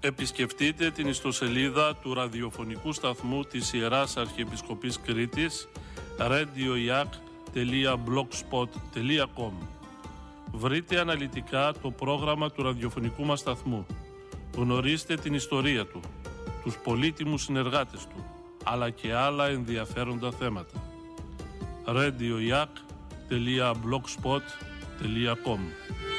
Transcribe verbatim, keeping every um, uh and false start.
Επισκεφτείτε την ιστοσελίδα του ραδιοφωνικού σταθμού της Ιεράς Αρχιεπισκοπής Κρήτης radio yak τελεία blogspot τελεία com. Βρείτε αναλυτικά το πρόγραμμα του ραδιοφωνικού μας σταθμού. Γνωρίστε την ιστορία του, τους πολύτιμους συνεργάτες του, αλλά και άλλα ενδιαφέροντα θέματα. radio yak τελεία blogspot τελεία com.